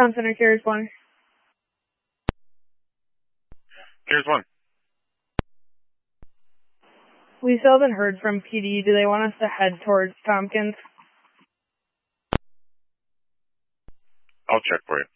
Town Center, Carriers 1. Carriers 1. We still haven't heard from PD. Do they want us to head towards Tompkins? I'll check for you.